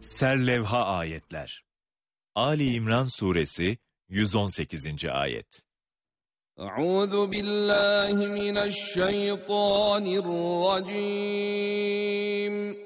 Serlevha ayetler. Ali İmran suresi 118. ayet. Euzu billahi mineşşeytanirracim.